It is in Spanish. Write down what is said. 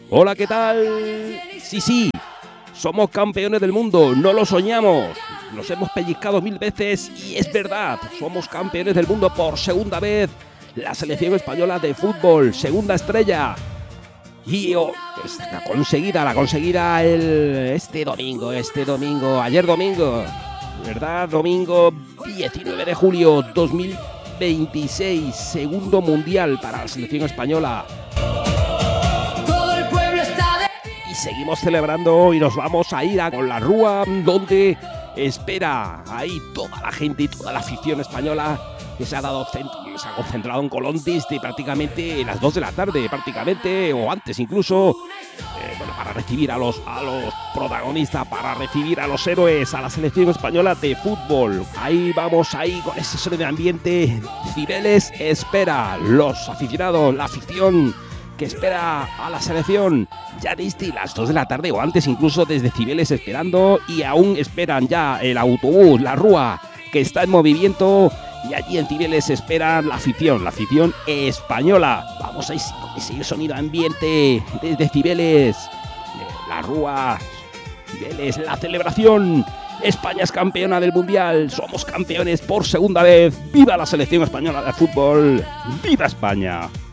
Hola, ¿qué tal? Sí, somos campeones del mundo, no lo soñamos. Nos hemos pellizcado 1000 veces y es verdad, somos campeones del mundo por segunda vez. La selección española de fútbol, segunda estrella. Y la conseguida este domingo, ayer domingo, ¿verdad? Domingo 19 de julio 2026, segundo mundial para la selección española. Y seguimos celebrando y nos vamos a ir con la Rúa, donde espera ahí toda la gente y toda la afición española que se ha concentrado en Colón desde prácticamente las 2 de la tarde, o antes incluso, para recibir a los protagonistas, para recibir a los héroes, a la selección española de fútbol. Ahí vamos, ahí con ese sonido de ambiente. Cibeles espera, los aficionados, la afición que espera a la selección ya desde las 2 de la tarde o antes incluso desde Cibeles esperando, y aún esperan ya el autobús, la Rúa, que está en movimiento, y allí en Cibeles esperan la afición española. Vamos a ir con ese sonido ambiente desde Cibeles, la Rúa, Cibeles, la celebración. España es campeona del mundial, somos campeones por segunda vez. ¡Viva la selección española de fútbol! ¡Viva España!